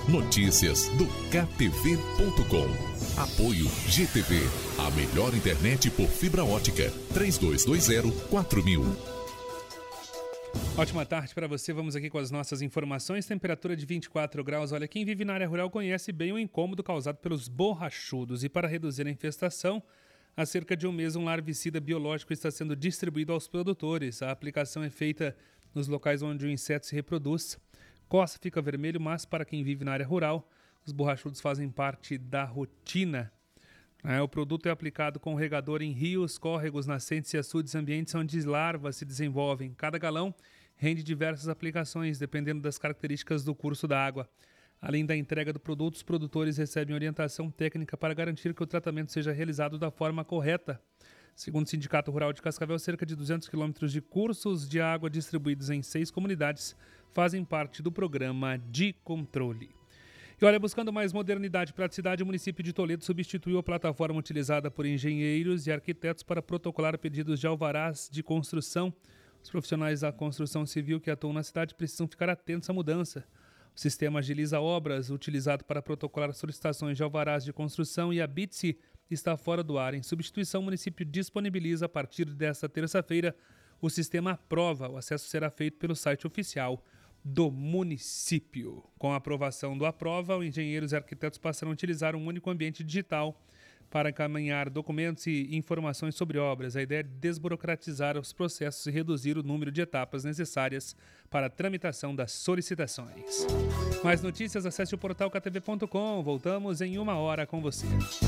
Notícias do KTV.com. Apoio GTV, a melhor internet por fibra ótica. 3220-4000. Ótima tarde para você, vamos aqui com as nossas informações. Temperatura de 24 graus. Olha, quem vive na área rural conhece bem o incômodo causado pelos borrachudos. E para reduzir a infestação, há cerca de um mês um larvicida biológico está sendo distribuído aos produtores. A aplicação é feita nos locais onde o inseto se reproduz. Coça fica vermelho, mas para quem vive na área rural, os borrachudos fazem parte da rotina. O produto é aplicado com regador em rios, córregos, nascentes e açudes, ambientes onde larvas se desenvolvem. Cada galão rende diversas aplicações, dependendo das características do curso da água. Além da entrega do produto, os produtores recebem orientação técnica para garantir que o tratamento seja realizado da forma correta. Segundo o Sindicato Rural de Cascavel, cerca de 200 quilômetros de cursos de água distribuídos em 6 comunidades fazem parte do programa de controle. E olha, buscando mais modernidade e praticidade, o município de Toledo substituiu a plataforma utilizada por engenheiros e arquitetos para protocolar pedidos de alvarás de construção. Os profissionais da construção civil que atuam na cidade precisam ficar atentos à mudança. O sistema agiliza obras utilizado para protocolar solicitações de alvarás de construção e a BITSE está fora do ar. Em substituição, o município disponibiliza a partir desta terça-feira o sistema Aprova. O acesso será feito pelo site oficial do município. Com a aprovação do Aprova, os engenheiros e arquitetos passarão a utilizar um único ambiente digital para encaminhar documentos e informações sobre obras. A ideia é desburocratizar os processos e reduzir o número de etapas necessárias para a tramitação das solicitações. Mais notícias, acesse o portal ktv.com. Voltamos em 1 hora com você.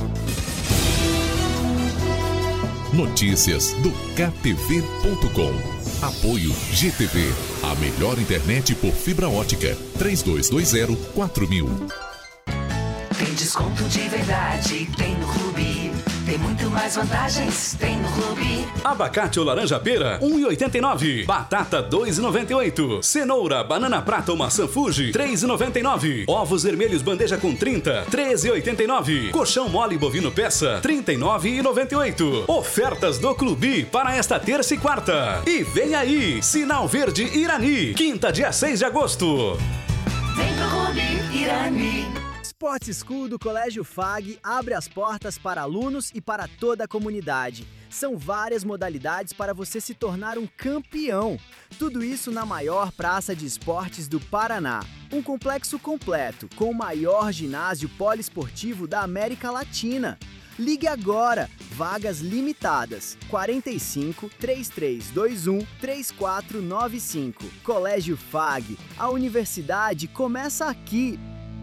Notícias do KTV.com. Apoio GTV, a melhor internet por fibra ótica. 3220-4000. Tem desconto de verdade, tem no Clube. Tem muito mais vantagens, tem no Clube. Abacate ou laranja pera, 1,89. Batata, 2,98. Cenoura, banana prata ou maçã Fuji, 3,99. Ovos vermelhos bandeja com 30, 13,89. Colchão mole bovino peça, 39,98. Ofertas do Clube para esta terça e quarta. E vem aí, Sinal Verde Irani, quinta, dia 6 de agosto. Vem pro Clube Irani. Sport School do Colégio FAG abre as portas para alunos e para toda a comunidade. São várias modalidades para você se tornar um campeão. Tudo isso na maior praça de esportes do Paraná. Um complexo completo, com o maior ginásio poliesportivo da América Latina. Ligue agora, vagas limitadas, 45 3321 3495. Colégio FAG, a universidade começa aqui.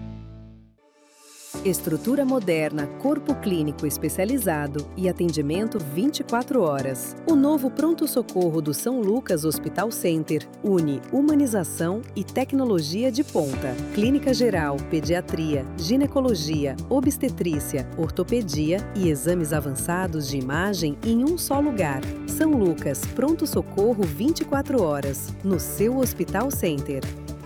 Estrutura moderna, corpo clínico especializado e atendimento 24 horas. O novo pronto-socorro do São Lucas Hospital Center une humanização e tecnologia de ponta. Clínica geral, pediatria, ginecologia, obstetrícia, ortopedia e exames avançados de imagem em um só lugar. São Lucas, pronto-socorro 24 horas, no seu Hospital Center.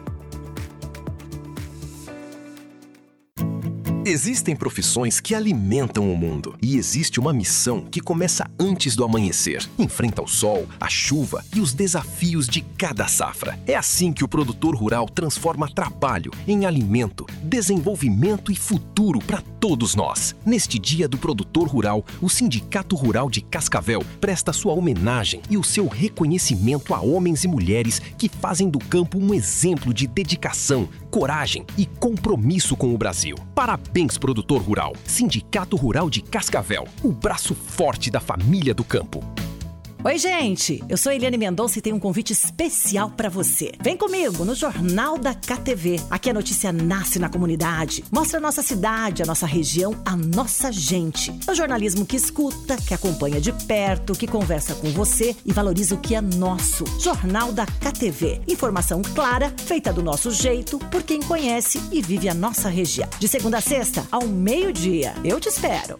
Existem profissões que alimentam o mundo e existe uma missão que começa antes do amanhecer. Enfrenta o sol, a chuva e os desafios de cada safra. É assim que o produtor rural transforma trabalho em alimento, desenvolvimento e futuro para todos nós. Neste Dia do Produtor Rural, o Sindicato Rural de Cascavel presta sua homenagem e o seu reconhecimento a homens e mulheres que fazem do campo um exemplo de dedicação, coragem e compromisso com o Brasil. Parabéns, produtor rural. Sindicato Rural de Cascavel, o braço forte da família do campo. Oi, gente! Eu sou Eliane Mendonça e tenho um convite especial para você. Vem comigo no Jornal da KTV. Aqui a notícia nasce na comunidade. Mostra a nossa cidade, a nossa região, a nossa gente. É o jornalismo que escuta, que acompanha de perto, que conversa com você e valoriza o que é nosso. Jornal da KTV. Informação clara, feita do nosso jeito, por quem conhece e vive a nossa região. De segunda a sexta, ao meio-dia. Eu te espero.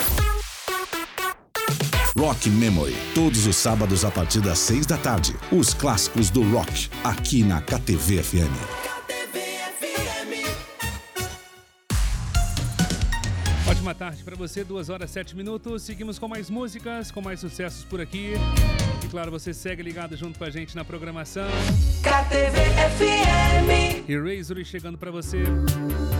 Rock Memory, todos os sábados a partir das 6 da tarde. Os clássicos do rock, aqui na KTV FM. Ótima tarde para você, 2 horas 7 minutos. Seguimos com mais músicas, com mais sucessos por aqui. E claro, você segue ligado junto com a gente na programação. KTV FM. E Razor chegando para você.